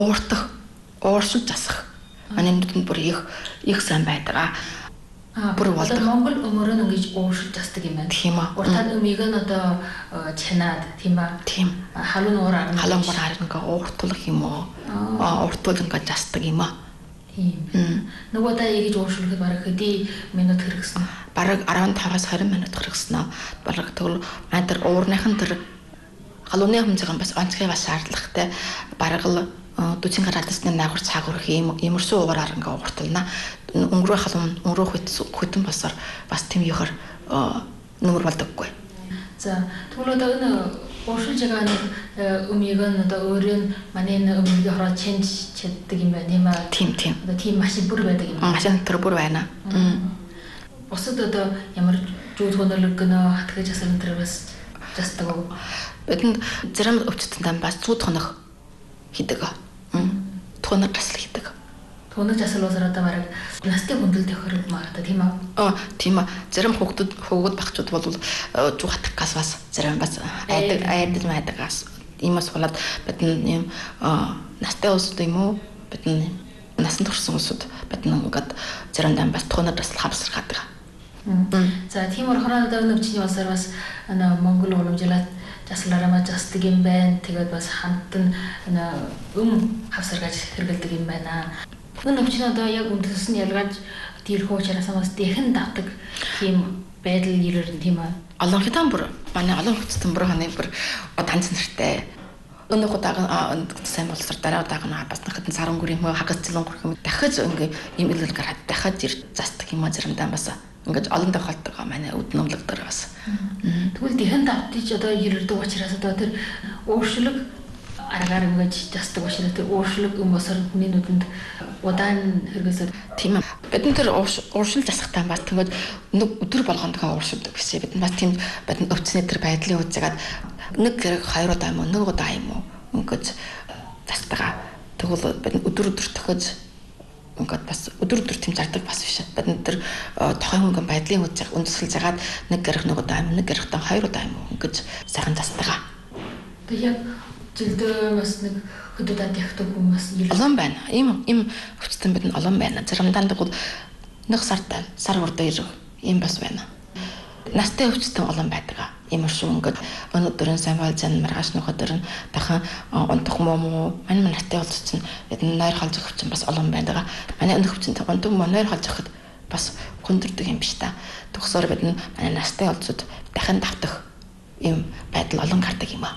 ууртах, ууршил засах. Манай нүдэнд бүр их сайн байдаг. Бүр болдог. Монгол өмөрөө ингэж ууршил засдаг юм байна. Тийм үү. Уртад өмийг нь одоо чанаад тийм ба. Тийм. Халуун уур ингээ ууртуулах юм уу? Ууртуул ингээ засдаг юм аа. Тийм. Нөгөө та ингэж ууршилхэд бараг хэдий минут хэрэгсэн. Бараг 15-аас 20 минут хэрэгсэн. Бараг тэгвэл маань тэр уурныхан тэр халууны хэмжээг бас онцгой бас шаардлагатай. Бараг л 40 градусны наагур цаагур иймэрхүү уураар ингээ ууртуулна. Өнгөрөө халуун өнгөрөө хөтөн басаар бас тийм ихэр нөмөр болдоггүй. За тэгвэл одоо энэ ууршилж байгаа нэг өмийг нь одоо өөрөө манай өмийг хороо чэнж чаддаг юм байна тийм аа. Тийм. Одоо тийм машин бүр байдаг юм. Машин тэр бүр байна. Бусад одоо ямар жууд хөнөөлөг гэнэ хатгаж асар энэ бас засдаг уу? Бидэнд зарим өвчтөнд бас зүүд хонох хийдэг. Тоног засал хийдэг. Тоног засалуусаар одоо бараг настай хүндэл тохирох магадгүй тийм аа. Тийм аа. Зарим хүүхэд багчууд бол жуу хатгахаас бас зарим бас айдагаас иймээс болоод бидний юм настай улсууд юм уу? Бидний насан туршсан улсууд бидний ингээд заримдаа бас тоног засал хавсархаад байгаа. За тийм болохоор одоо өвчний улсаар бас Монгол уламжлалт заслаараа засдаг юм байна. Тэгээд бас хамтан хавсаргаж хэрэгэлдэг юм байна. Энэ өвчин одоо яг үндэс нь ялгаж дийлхүү учраас бас дэхэн давдаг тийм байдал ирэрэн тийм аа. Олон хэдэн бүр манай олон хүчтэн бүр ханы бүр данц нартай. Өнөө удаага сайн болсор дараа удаага нь бас хэдэн сар өнгөрийн хагас зэлэн гурх юм дахиж ингээ юм илэр гараад дахиж застдаг юм а заримдаа бас ингээд олон тохиолддог манай үднэмлэг дээр бас. Тэгвэл дэхэн давтаж одоо ирэрдэг учраас одоо тэр ууршлаг аргаар ингэж застдаг учраас тэр ууршлаг өмсөр хүний нүдэнд удаан хэрэгсээр тийм ээ. Бид нар ууршил засахтаа бас тэгээд өдөр болгонд ууршилдаг гэсэн. Бид бас тийм бидний өвчнөө тэр байдлын үзэгээд нэг гэрэг 2 удаа юм уу 1 удаа юм уу ингэж застагаа. Тэгвэл бид өдөр тохиж ингээд бас өдөр тийм зардаг бас биш. Бид нар тохион хөнгөн байдлын үзэг үндэслэж хагаад нэг гэрэг 1 удаа юм, нэг гэрэгтээ 2 удаа юм уу ингэж сайхан застагаа. Тэг яг жилдээ бас нэг хөдөлгөөд явдаг хүмүүс олон байна. Ийм өвчтөн бид нь олон байна. Заримдаа тэгвэл нэг сар урдаа ирэх ийм бас байна. Настай өвчтөн олон байдаг. Ийм шүү ингээд өнөөдөр сайн болж маргааш нөгөөдөр нь дахин унтах муу манай настай болж чинь бид нойр халж өгөх чинь бас олон байдаг. Манай өнөх өвчтөн унтах муу нойр халж өгөхөд бас хүндэрдэг юм биш та. Тэгсээр бид нь манай настай олзууд дахин давтах ийм байдал олон гардаг юм аа.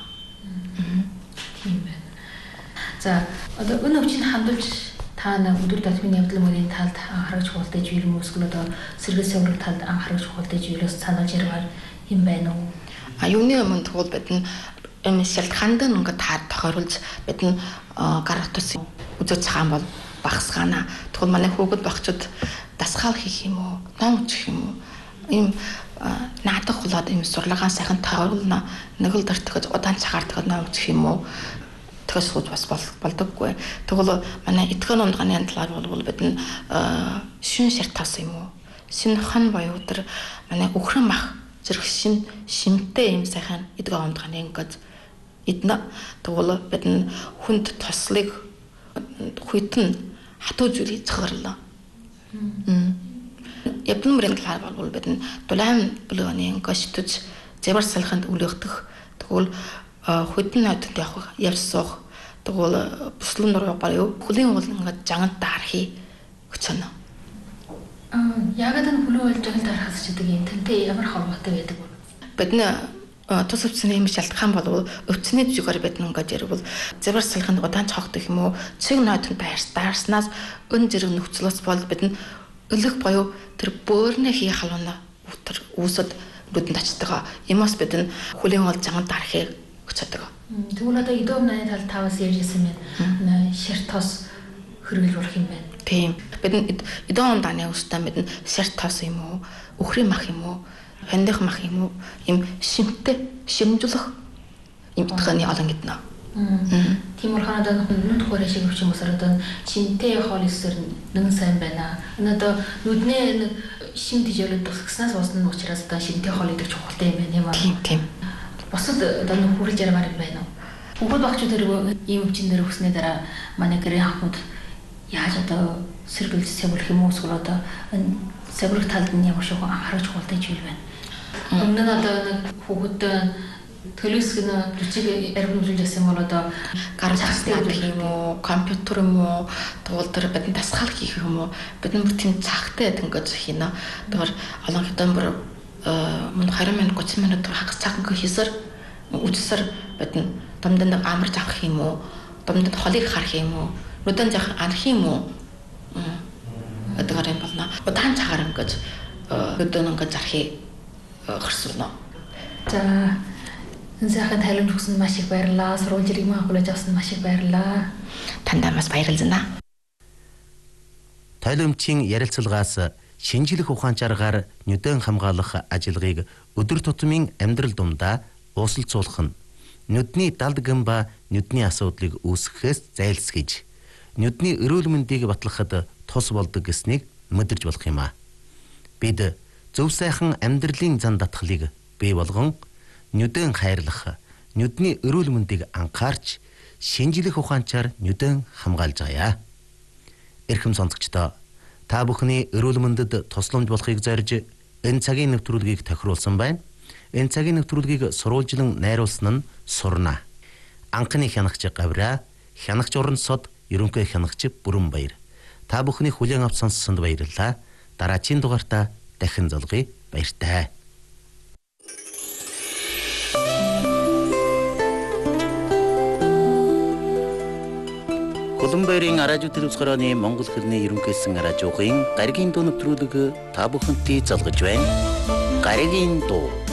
Тийм байна. За одоо өнөө өвчин хандуулж та өдөр тутмын явдлын мөрийн талд анхаарч хуулдаж ийл мөсгөл одоо сэргээс өргөх талд анхаарч хуулдаж ийлээс санаж яргаар юм байна уу? Юуны өмнө тэгвэл бид энэ шалтгаанд нь ингээд тохируулж бид нь гар утас үзэж цахан бол багсгаана. Тэгвэл манай хүүхэд багчууд дасгаал хийх юм уу? Ном өчих юм уу? Ийм наадах болоод ийм сурлагаа сайхан тохируулна. Нэг л дөртөгөж удаан цагаар тэгээд ном өчих юм уу? Тэгээс сууж бас болдоггүй. Тэгвэл манай итгэн ундганы талаар бол бид нь шин шарт тас юм уу? Шин хан боёо тэр манай өхрөн мах зэрэг шимтэй юм сайхан итгэн ундганы ингээд эднэ. Тэгвэл бид нь хүнд тослыг хүйтэн хатуу зүйлийг цохирлоо. Явдлын мөрийн талаар бол бид нь дулаан блоны ингээд шитэж зэвэр салханд үлээгдэх. Тэгвэл хөдөн найдад явсах. Тэгвэл бүслэн нуруу гоё хөлийн уул ингээд жангантаа хархи өчнө. Яагаад энэ хөлийн уул жангантаа харахаас чидэг юм тэнтэй ямар холбоотой байдаг вэ? Бидний тус өвчний юм шалтгаан бол өвчний зүгээр бид ингээд ярил зэвэр салханд удаан цогтөх юм уу? Цэг найдад даарснаас өн зэрэг нөхцлөөс бол бид нь өлөх боёо тэр бөөрнө хий халуунаа өтер үүсэд нүдэнд очдог. Ямаас бид нь хөлийн уул жангантаа хархи өчөдөг. Тэгвэл одоо эдом наны тал таваас ярьжсэн юм. Шарт тос хөргөл болох юм байна. Тийм. Бид эдом даны үстэй бид шарт тос юм уу? Өхрийн мах юм уу? Хандих мах юм уу? Им шимтэй шимжүүлэх юм тохиолны олон гэднэ. Тийм урханад нүд хөрөө шиг өвч юмсаар одоо шинтэй хоол эсэр нэг сайн байна. Энэ одоо нүдний шим тижүүлээд тусгснаас уусна учраас одоо шинтэй хоол идэх чухалтай юм байна. Тийм. Бусад одоо хүрж ярмаар юм байна уу? Хүүхэд багчууд тэргүй ийм өвчин дээр өснөө дараа манай гэрээ хамт яаж одоо сэргэлж саврах юм уу эсвэл одоо саврах талд нь ямар шиг анхаарч хулдаж ивэл байна. Өмнө нь одоо нэг хүүхэд төлөвсгөн бичиг аргамжуулж ясан бол одоо гар цагтаад юм уу, компьютер юм уу, туул дээр бидний дасгал хийх юм уу, бид нар тийм цагтай ингэж хийнэ. Тэгэхээр олон хэдэн бүр мөн 20 минут 30 минут хагас цаг хийсэр үжсэр бид дамдаа нэг амарч авах юм уу, дамдаа холыг харах юм уу, нүдэн жах анх юм уу. Эдгээр юм болно. Удаан цагаар ингэж нүдэн ингэж зархи хөрсөлнө. За сайхан тайлбар өгсөнд маш их баярлалаа. Сурвалж иргэн агуулж авсанд маш их баярлалаа. Тандаа бас баярлалаа. Тойломчийн ярилцлагаас шинжлэх ухаан чаргаар нүдэн хамгаалах ажиллагааг өдөр тутмын амьдрал дундаа ууслцуулах нь нүдний далдган ба нүдний асуудлыг үүсгэхээс зайлсхийж нүдний эрүүл мэндийг батлахад тус болдог гэснийг мэдэрч болох юм а. Бид зөв сайхан амьдралын зан татгалыг бий болгон нүдэн хайрлах, нүдний эрүүл мэндийг анхаарч шинжлэх ухаанчаар нүдэн хамгаалж байгаа. Эрхэм сонсогчдоо та бүхний эрүүл мэндэд тусламж болохыг зорж энэ цагийн нэвтрүүлгийг тохируулсан байна. Энэ цагийн нэвтрүүлгийг сурвалжлан найруулсан нь Сурна. Анхны хянагч Гавраа, хянагч Урансод, ерөнхий хянагч Бүрэнбаяр. Та бүхний хүлээн авч сонссонд баярлалаа. Дараагийн дугаартаа дахин золгоё. Баяртай. Улаанбаярын радио телевизхороны Монгол хэлний ерөнхийсэн радиогийн гаригийн дуу нэвтрүүлэг та бүхэнтэй залгаж байна. Гаригийн дуу